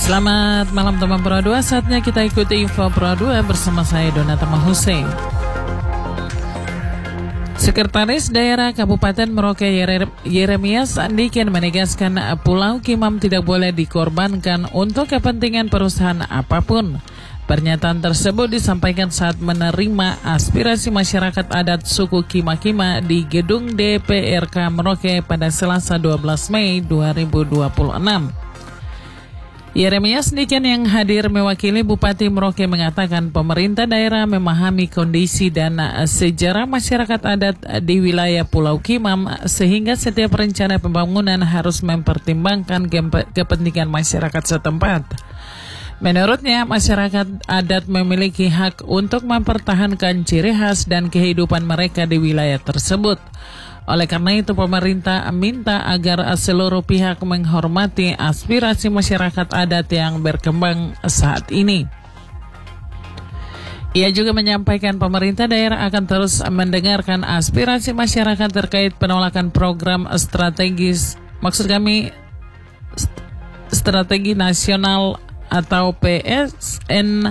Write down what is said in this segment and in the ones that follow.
Selamat malam teman Pro 2, saatnya kita ikuti info Pro 2 bersama saya Donata Mahussein. Sekretaris Daerah Kabupaten Merauke Yeremias Andikin menegaskan Pulau Kimam tidak boleh dikorbankan untuk kepentingan perusahaan apapun. Pernyataan tersebut disampaikan saat menerima aspirasi masyarakat adat suku Kima-Kima di Gedung DPRK Merauke pada Selasa 12 Mei 2026. Yeremias Andikin yang hadir mewakili Bupati Merauke mengatakan pemerintah daerah memahami kondisi dan sejarah masyarakat adat di wilayah Pulau Kimam sehingga setiap rencana pembangunan harus mempertimbangkan kepentingan masyarakat setempat. Menurutnya, masyarakat adat memiliki hak untuk mempertahankan ciri khas dan kehidupan mereka di wilayah tersebut. Oleh karena itu, pemerintah minta agar seluruh pihak menghormati aspirasi masyarakat adat yang berkembang saat ini. Ia juga menyampaikan pemerintah daerah akan terus mendengarkan aspirasi masyarakat terkait penolakan program strategi nasional atau PSN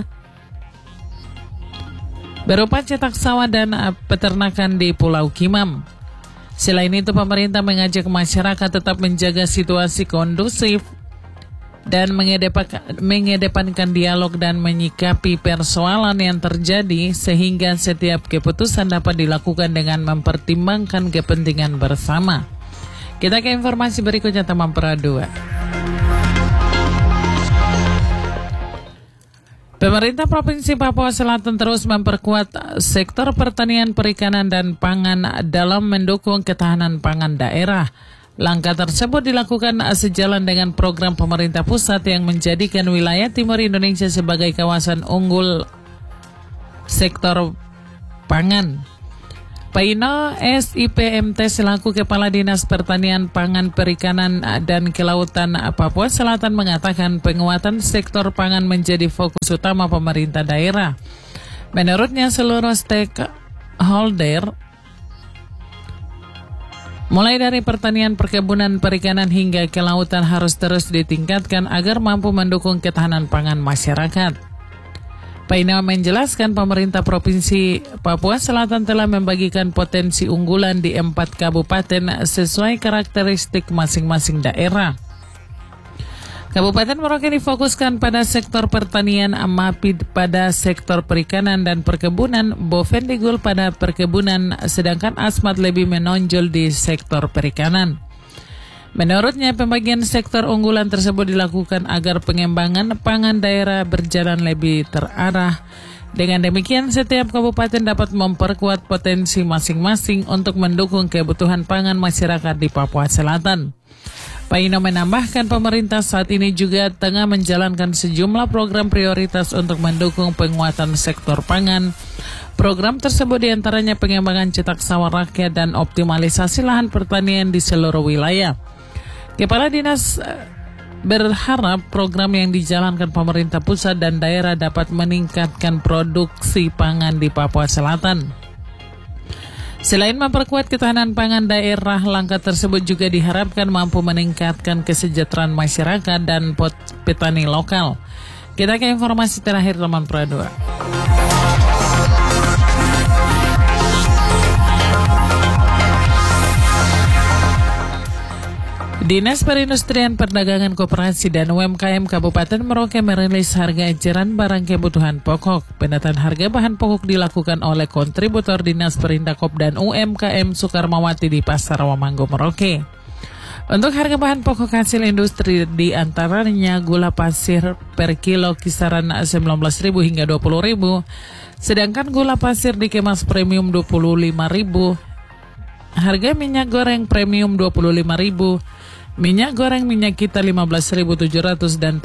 berupa cetak sawah dan peternakan di Pulau Kimam. Selain itu, pemerintah mengajak masyarakat tetap menjaga situasi kondusif dan mengedepankan dialog dan menyikapi persoalan yang terjadi sehingga setiap keputusan dapat dilakukan dengan mempertimbangkan kepentingan bersama. Kita ke informasi berikutnya teman Pro 2. Pemerintah Provinsi Papua Selatan terus memperkuat sektor pertanian, perikanan, dan pangan dalam mendukung ketahanan pangan daerah. Langkah tersebut dilakukan sejalan dengan program pemerintah pusat yang menjadikan wilayah timur Indonesia sebagai kawasan unggul sektor pangan. Paino SIPMT selaku Kepala Dinas Pertanian, Pangan, Perikanan, dan Kelautan Papua Selatan mengatakan penguatan sektor pangan menjadi fokus utama pemerintah daerah. Menurutnya seluruh stakeholder mulai dari pertanian, perkebunan, perikanan hingga kelautan harus terus ditingkatkan agar mampu mendukung ketahanan pangan masyarakat. Paino menjelaskan pemerintah Provinsi Papua Selatan telah membagikan potensi unggulan di 4 kabupaten sesuai karakteristik masing-masing daerah. Kabupaten Merauke difokuskan pada sektor pertanian, Mapid pada sektor perikanan dan perkebunan, Bovendigul pada perkebunan, sedangkan Asmat lebih menonjol di sektor perikanan. Menurutnya, pembagian sektor unggulan tersebut dilakukan agar pengembangan pangan daerah berjalan lebih terarah. Dengan demikian, setiap kabupaten dapat memperkuat potensi masing-masing untuk mendukung kebutuhan pangan masyarakat di Papua Selatan. Paino menambahkan pemerintah saat ini juga tengah menjalankan sejumlah program prioritas untuk mendukung penguatan sektor pangan. Program tersebut diantaranya pengembangan cetak sawah rakyat dan optimalisasi lahan pertanian di seluruh wilayah. Kepala Dinas berharap program yang dijalankan pemerintah pusat dan daerah dapat meningkatkan produksi pangan di Papua Selatan. Selain memperkuat ketahanan pangan daerah, langkah tersebut juga diharapkan mampu meningkatkan kesejahteraan masyarakat dan petani lokal. Kita ke informasi terakhir teman Pro 2. Dinas Perindustrian Perdagangan Koperasi dan UMKM Kabupaten Merauke merilis harga eceran barang kebutuhan pokok. Pendataan harga bahan pokok dilakukan oleh kontributor Dinas Perindakop dan UMKM Soekarmawati di Pasar Wamanggo Merauke. Untuk harga bahan pokok hasil industri di antaranya gula pasir per kilo kisaran 19.000 hingga 20.000, sedangkan gula pasir dikemas premium 25.000. Harga minyak goreng premium 25.000. Minyak goreng minyak kita 15.700 dan